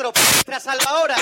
nosotros, por nuestra salvadora.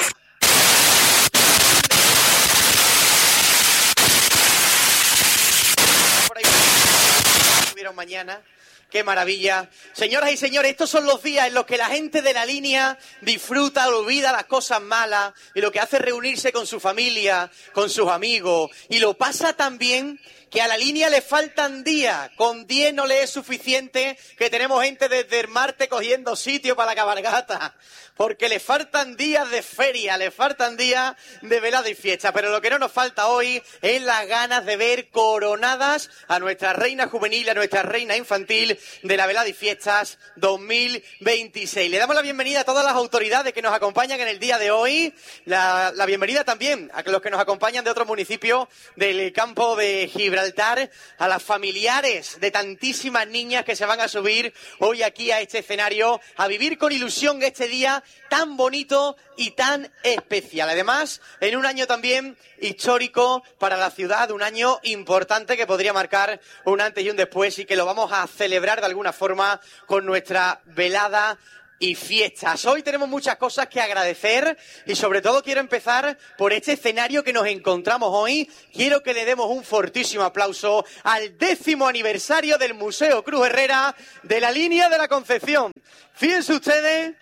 Por ahí estuvieron mañana. ¡Qué maravilla! Señoras y señores, estos son los días en los que la gente de la línea disfruta, olvida las cosas malas y lo que hace es reunirse con su familia, con sus amigos. Y lo pasa tan bien que a la línea le faltan días. Con 10 no le es suficiente, que tenemos gente desde el martes cogiendo sitio para la cabalgata. Porque le faltan días de feria, le faltan días de velada y fiesta. Pero lo que no nos falta hoy es las ganas de ver coronadas a nuestra reina juvenil, a nuestra reina infantil de la velada y fiestas 2026. Le damos la bienvenida a todas las autoridades que nos acompañan en el día de hoy. La bienvenida también a los que nos acompañan de otros municipios del campo de Gibraltar, a las familiares de tantísimas niñas que se van a subir hoy aquí a este escenario a vivir con ilusión este día tan bonito y tan especial. Además, en un año también histórico para la ciudad, un año importante que podría marcar un antes y un después y que lo vamos a celebrar de alguna forma con nuestra velada y fiestas. Hoy tenemos muchas cosas que agradecer y sobre todo quiero empezar por este escenario que nos encontramos hoy. Quiero que le demos un fortísimo aplauso al 10º aniversario del Museo Cruz Herrera de la Línea de la Concepción. Fíjense ustedes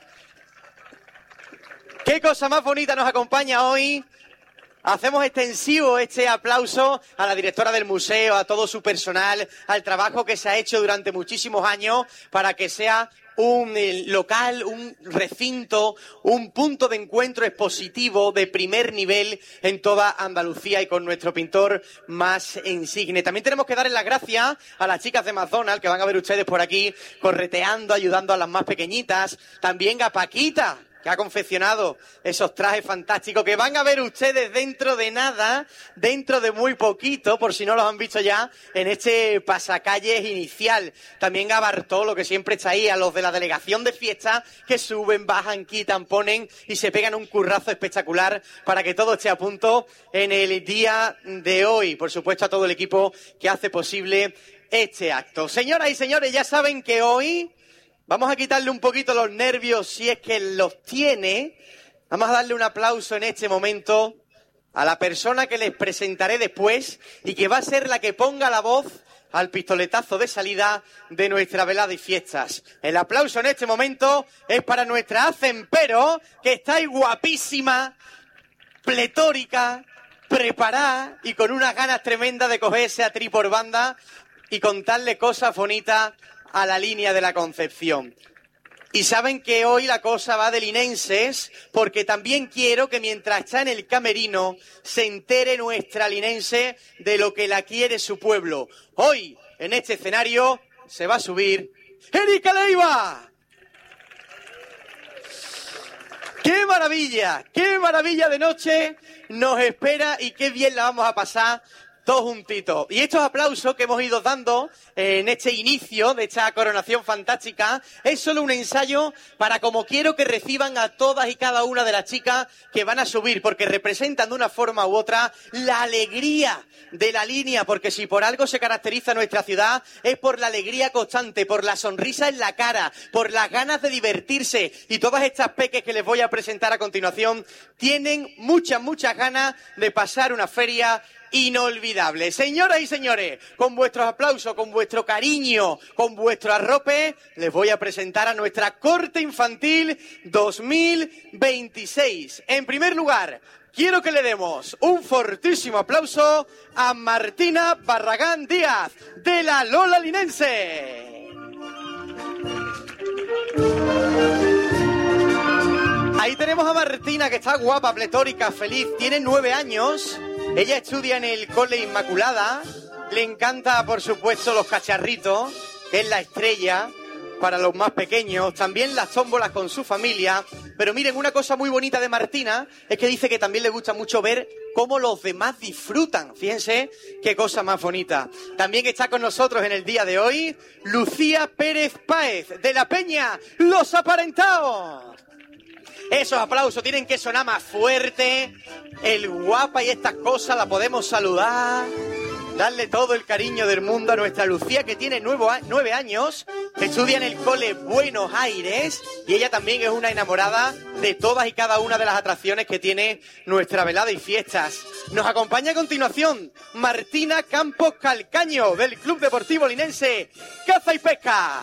qué cosa más bonita nos acompaña hoy. Hacemos extensivo este aplauso a la directora del museo, a todo su personal, al trabajo que se ha hecho durante muchísimos años para que sea un local, un recinto, un punto de encuentro expositivo de primer nivel en toda Andalucía y con nuestro pintor más insigne. También tenemos que darle las gracias a las chicas de McDonald's que van a ver ustedes por aquí correteando, ayudando a las más pequeñitas. También a Paquita, que ha confeccionado esos trajes fantásticos que van a ver ustedes dentro de nada, dentro de muy poquito, por si no los han visto ya, en este pasacalles inicial. También a Bartolo, que siempre está ahí, a los de la delegación de fiesta, que suben, bajan, quitan, ponen y se pegan un currazo espectacular para que todo esté a punto en el día de hoy. Por supuesto, a todo el equipo que hace posible este acto. Señoras y señores, ya saben que hoy vamos a quitarle un poquito los nervios si es que los tiene. Vamos a darle un aplauso en este momento a la persona que les presentaré después y que va a ser la que ponga la voz al pistoletazo de salida de nuestra velada y fiestas. El aplauso en este momento es para nuestra Hacempero, que está ahí guapísima, pletórica, preparada y con unas ganas tremendas de cogerse a tri por banda y contarle cosas bonitas a la Línea de la Concepción. Y saben que hoy la cosa va de linenses, porque también quiero que mientras está en el camerino se entere nuestra linense de lo que la quiere su pueblo. Hoy, en este escenario, se va a subir Erika Leiva. ¡Qué maravilla de noche nos espera y qué bien la vamos a pasar todos juntitos! Y estos aplausos que hemos ido dando en este inicio de esta coronación fantástica es solo un ensayo para como quiero que reciban a todas y cada una de las chicas que van a subir, porque representan de una forma u otra la alegría de la línea, porque si por algo se caracteriza nuestra ciudad es por la alegría constante, por la sonrisa en la cara, por las ganas de divertirse. Y todas estas peques que les voy a presentar a continuación tienen muchas ganas de pasar una feria inolvidable. Señoras y señores, con vuestros aplausos, con vuestro cariño, con vuestro arrope, les voy a presentar a nuestra Corte Infantil 2026. En primer lugar, quiero que le demos un fortísimo aplauso a Martina Barragán Díaz, de la Lola Linense. Ahí tenemos a Martina, que está guapa, pletórica, feliz, tiene 9 años. Ella estudia en el Cole Inmaculada, le encanta, por supuesto, los cacharritos, que es la estrella para los más pequeños, también las tómbolas con su familia. Pero miren, una cosa muy bonita de Martina es que dice que también le gusta mucho ver cómo los demás disfrutan. Fíjense qué cosa más bonita. También está con nosotros en el día de hoy Lucía Pérez Páez, de la Peña Los Aparentados. Esos aplausos tienen que sonar más fuerte. El guapa y estas cosas la podemos saludar. darle todo el cariño del mundo a nuestra Lucía, que tiene 9 años, estudia en el cole Buenos Aires y ella también es una enamorada de todas y cada una de las atracciones que tiene nuestra velada y fiestas. Nos acompaña a continuación Martina Campos Calcaño, del Club Deportivo Linense Caza y Pesca.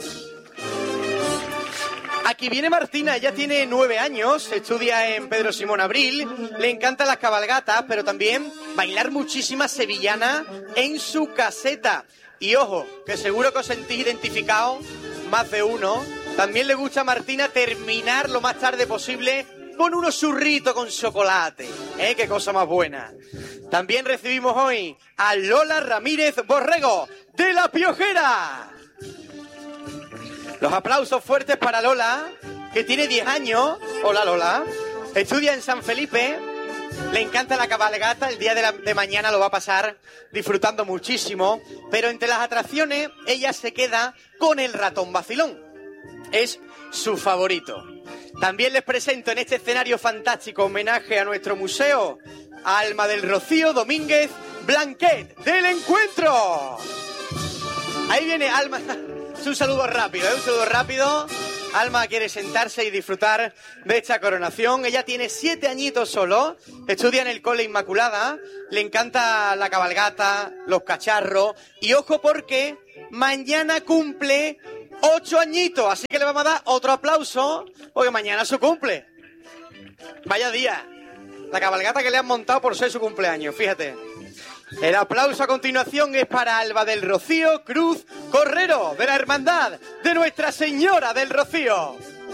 Aquí viene Martina, ella tiene 9 años, estudia en Pedro Simón Abril, le encantan las cabalgatas, pero también bailar muchísima sevillana en su caseta. Y ojo, que seguro que os sentís identificados, más de uno. También le gusta a Martina terminar lo más tarde posible con unos churritos con chocolate. ¡Qué cosa más buena! También recibimos hoy a Lola Ramírez Borrego, de La Piojera. Los aplausos fuertes para Lola, que tiene 10 años. Hola, Lola. Estudia en San Felipe. Le encanta la cabalgata. El día de mañana lo va a pasar disfrutando muchísimo. Pero entre las atracciones, ella se queda con el ratón vacilón. Es su favorito. También les presento en este escenario fantástico homenaje a nuestro museo a Alma del Rocío Domínguez Blanquet, del Encuentro. Ahí viene Alma. Es un saludo rápido, un saludo rápido. Alma quiere sentarse y disfrutar de esta coronación. Ella tiene 7 añitos solo, estudia en el Cole Inmaculada, le encanta la cabalgata, los cacharros. Y ojo porque mañana cumple 8 añitos, así que le vamos a dar otro aplauso, porque mañana es su cumple. Vaya día, la cabalgata que le han montado por ser su cumpleaños, fíjate. El aplauso a continuación es para Alba del Rocío Cruz Correro, de la Hermandad de Nuestra Señora del Rocío.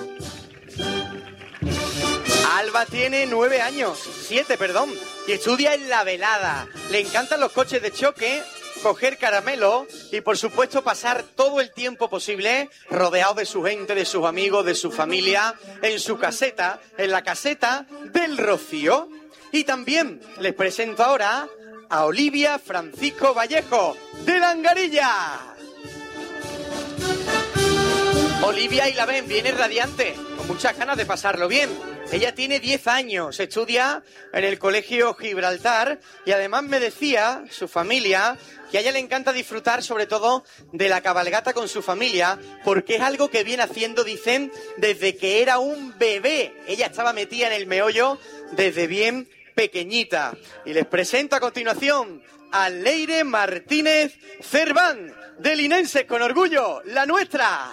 Alba tiene 9 años, 7, perdón, y estudia en La Velada. Le encantan los coches de choque, coger caramelo y, por supuesto, pasar todo el tiempo posible rodeado de su gente, de sus amigos, de su familia, en su caseta, en la caseta del Rocío. Y también les presento ahora a Olivia Francisco Vallejo, de La Angarilla. Olivia, y la ven, viene radiante, con muchas ganas de pasarlo bien. Ella tiene 10 años, estudia en el Colegio Gibraltar y además me decía su familia que a ella le encanta disfrutar sobre todo de la cabalgata con su familia, porque es algo que viene haciendo, dicen, desde que era un bebé. Ella estaba metida en el meollo desde bien pequeñita. Y les presento a continuación a Leire Martínez Cerván, de Linenses con Orgullo, la nuestra.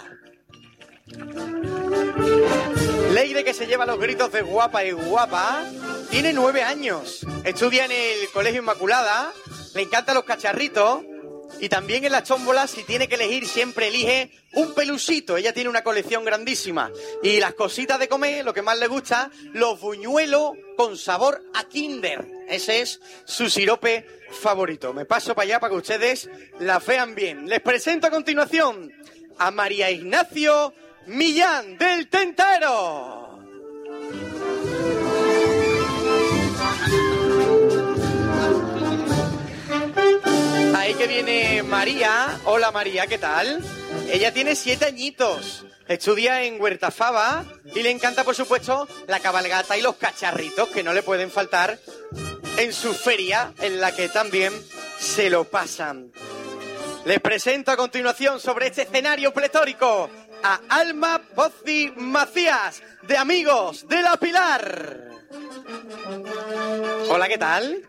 Leire, que se lleva los gritos de guapa y guapa, tiene 9 años, estudia en el Colegio Inmaculada, le encantan los cacharritos y también en las tómbolas, si tiene que elegir, siempre elige un pelusito. Ella tiene una colección grandísima. Y las cositas de comer, lo que más le gusta, los buñuelos con sabor a Kinder. Ese es su sirope favorito. Me paso para allá para que ustedes la vean bien. Les presento a continuación a María Ignacio Millán, del Tentero. Ahí que viene María. Hola María, ¿qué tal? Ella tiene 7 añitos, estudia en Huertafava y le encanta, por supuesto, la cabalgata y los cacharritos que no le pueden faltar en su feria, en la que también se lo pasan. Les presento a continuación sobre este escenario pletórico a Alma Pozzi Macías, de Amigos de la Pilar. Hola, ¿qué tal?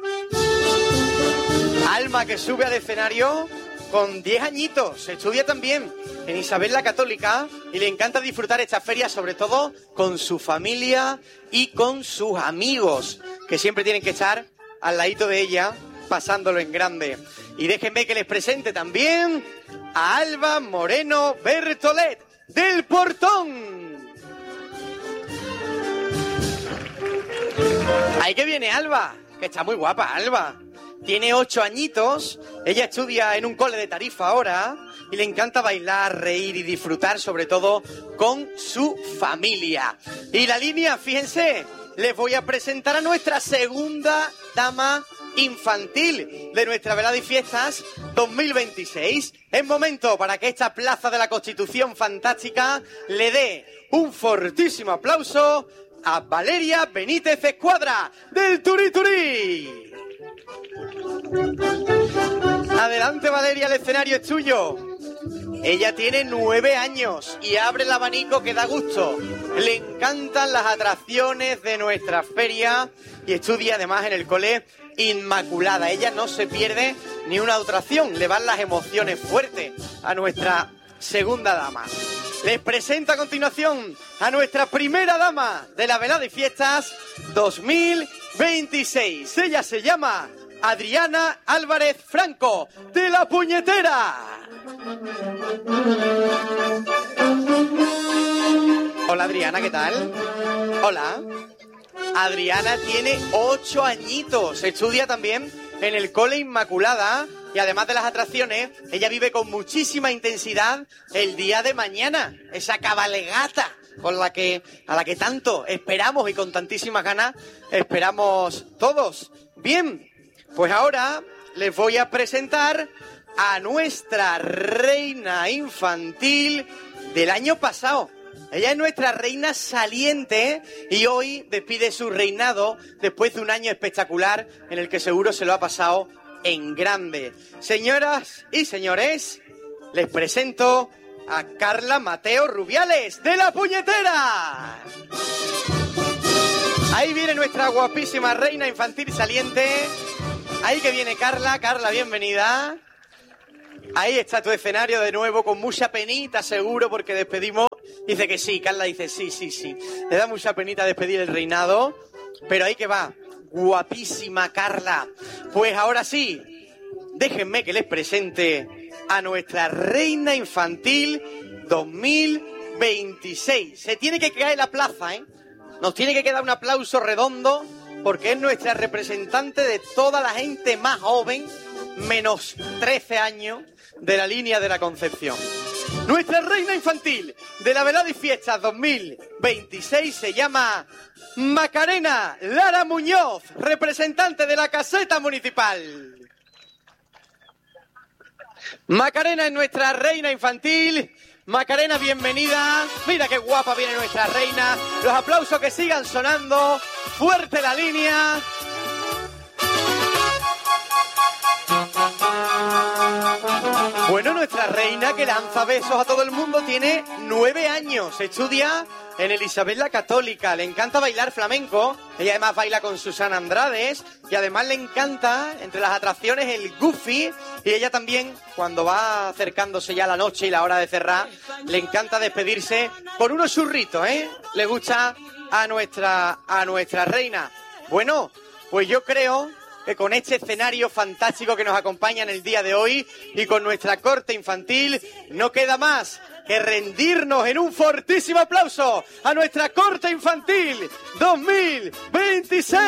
Alma, que sube al escenario con 10 añitos, estudia también en Isabel la Católica y le encanta disfrutar esta feria, sobre todo con su familia y con sus amigos, que siempre tienen que estar al ladito de ella, pasándolo en grande. Y déjenme que les presente también a Alba Moreno Bertolet, del Portón. Ahí que viene Alba, que está muy guapa Alba. Tiene 8 añitos, ella estudia en un cole de Tarifa ahora y le encanta bailar, reír y disfrutar, sobre todo con su familia. Y la línea, fíjense, les voy a presentar a nuestra segunda dama infantil de nuestra velada y fiestas 2026. Es momento para que esta Plaza de la Constitución fantástica le dé un fortísimo aplauso a Valeria Benítez Escuadra, del Turí Turí. Adelante, Valeria, el escenario es tuyo. Ella tiene 9 años y abre el abanico que da gusto. Le encantan las atracciones de nuestra feria y estudia además en el cole Inmaculada. Ella no se pierde ni una atracción, le van las emociones fuertes a nuestra segunda dama. Les presento a continuación a nuestra primera dama de la velada y fiestas 2026. Ella se llama Adriana Álvarez Franco, de La Puñetera. Hola, Adriana, ¿qué tal? Hola. Adriana tiene 8 añitos, estudia también en el cole Inmaculada y además de las atracciones, ella vive con muchísima intensidad el día de mañana, esa cabalgata a la que tanto esperamos y con tantísimas ganas esperamos todos. Bien, pues ahora les voy a presentar a nuestra reina infantil del año pasado. Ella es nuestra reina saliente y hoy despide su reinado después de un año espectacular en el que seguro se lo ha pasado en grande. Señoras y señores, les presento a Carla Mateo Rubiales, de La Puñetera. Ahí viene nuestra guapísima reina infantil saliente. Ahí que viene Carla. Carla, bienvenida. Ahí está tu escenario de nuevo, con mucha penita seguro, porque despedimos. Dice que sí, Carla dice sí. Le da mucha penita despedir el reinado, pero ahí que va. Guapísima Carla. Pues ahora sí, déjenme que les presente a nuestra reina infantil 2026. Se tiene que caer la plaza, ¿eh? Nos tiene que quedar un aplauso redondo, porque es nuestra representante de toda la gente más joven, menos 13 años, de la línea de la Concepción. Nuestra reina infantil de la velada y fiestas 2026 se llama Macarena Lara Muñoz, representante de la caseta municipal. Macarena es nuestra reina infantil. Macarena, bienvenida. Mira qué guapa viene nuestra reina. Los aplausos que sigan sonando. Fuerte la línea. Bueno, nuestra reina, que lanza besos a todo el mundo, tiene 9 años. Estudia en el Isabel la Católica. Le encanta bailar flamenco. Ella además baila con Susana Andrades. Y además le encanta, entre las atracciones, el Goofy. Y ella también, cuando va acercándose ya la noche y la hora de cerrar, le encanta despedirse por unos churritos, ¿eh? Le gusta a nuestra reina. Bueno, pues yo creo que con este escenario fantástico que nos acompaña en el día de hoy y con nuestra corte infantil, no queda más que rendirnos en un fortísimo aplauso a nuestra corte infantil 2026.